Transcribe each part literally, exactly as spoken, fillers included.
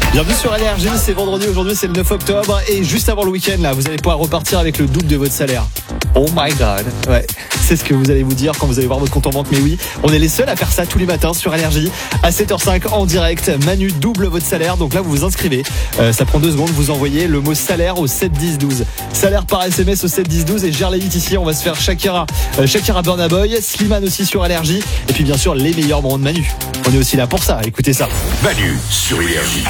Bienvenue sur L R G, c'est vendredi, aujourd'hui c'est le neuf octobre et juste avant le week-end là, vous allez pouvoir repartir avec le double de votre salaire. Oh my god. Ouais, c'est ce que vous allez vous dire quand vous allez voir votre compte en banque, mais oui, on est les seuls à faire ça tous les matins sur L R J à sept heures cinq en direct. Manu double votre salaire, donc là vous vous inscrivez, euh, ça prend deux secondes, vous envoyez le mot salaire au sept dix douze. Salaire par S M S au sept dix douze et Gerlait ici, on va se faire Shakira, euh, Shakira Burna Boy, Slimane aussi sur L R J et puis bien sûr les meilleurs moments de Manu. On est aussi là pour ça, écoutez ça. Manu sur L R J.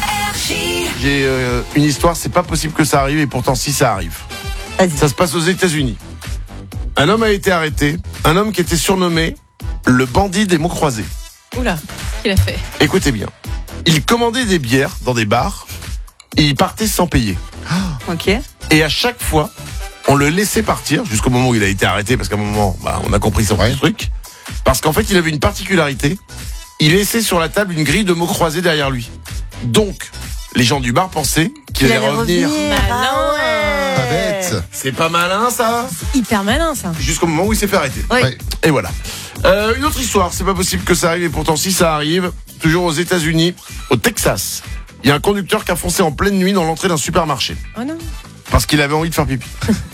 J'ai euh, une histoire, c'est pas possible que ça arrive et pourtant si ça arrive. Vas-y. Ça se passe aux États-Unis. Un homme a été arrêté, un homme qui était surnommé le bandit des mots croisés. Oula, qu'est-ce qu'il a fait? Écoutez bien, il commandait des bières dans des bars et il partait sans payer. Ok. Et à chaque fois, on le laissait partir jusqu'au moment où il a été arrêté parce qu'à un moment, bah, on a compris son Ouais. truc. Parce qu'en fait, il avait une particularité. Il laissait sur la table une grille de mots croisés derrière lui. Donc, les gens du bar pensaient qu'il Il allait allait revenir. revenir. Malin. Ah ouais. Pas bête. C'est pas malin, ça? Hyper malin ça. Jusqu'au moment où il s'est fait arrêter. Oui. Ouais. Et voilà. Euh, une autre histoire, c'est pas possible que ça arrive, et pourtant si ça arrive, toujours aux États-Unis, au Texas, il y a un conducteur qui a foncé en pleine nuit dans l'entrée d'un supermarché. Oh non. Parce qu'il avait envie de faire pipi.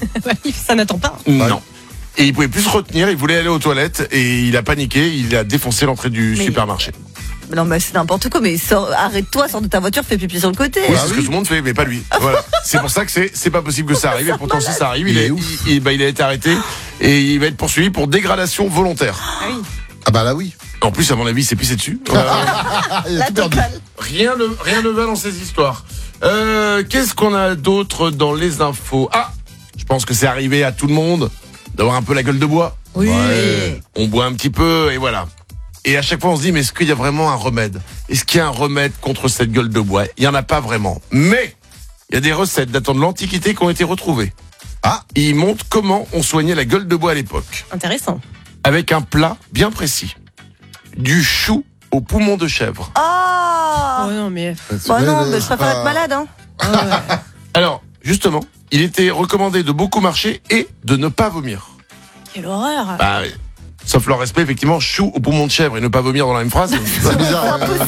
Ça n'attend pas. Non. Et il pouvait plus se retenir, il voulait aller aux toilettes, et il a paniqué, il a défoncé l'entrée du Mais- supermarché. Non, mais c'est n'importe quoi, mais sors, arrête-toi, sors de ta voiture, fais pipi sur le côté. Oui, Bah c'est ce oui. que tout le monde fait, mais pas lui. Voilà. C'est pour ça que c'est, c'est pas possible que ça arrive, et pourtant si ça arrive, il, Il est est, ouf. il, il- bah, il a été arrêté, et il va être poursuivi pour dégradation volontaire. Ah oui. Ah bah là oui. En plus, à mon avis, il s'est pissé dessus. Voilà. Ah, il a La tout perdu. totale. Rien ne, rien ne va dans ces histoires. Euh, qu'est-ce qu'on a d'autre dans les infos? Ah, je pense que c'est arrivé à tout le monde d'avoir un peu la gueule de bois. Oui. Ouais. On boit un petit peu et voilà. Et à chaque fois, on se dit, mais est-ce qu'il y a vraiment un remède? Est-ce qu'il y a un remède contre cette gueule de bois? Il n'y en a pas vraiment. Mais il y a des recettes datant de l'Antiquité qui ont été retrouvées. Ah. Et ils montrent comment on soignait la gueule de bois à l'époque. Intéressant. Avec un plat bien précis. Du chou au poumon de chèvre. Oh, Oh non mais. bah non, Ouais, mais je c'est préfère pas- être malade, hein. Ah ouais. Alors, justement, il était recommandé de beaucoup marcher et de ne pas vomir. Quelle horreur. Bah, oui. Sauf leur respect, effectivement, chou au poumon de chèvre et ne pas vomir dans la même phrase. C'est bizarre. euh,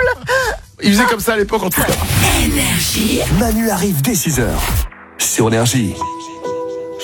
Il faisait comme ça à l'époque, en tout cas. Manu arrive dès six heures sur L R J.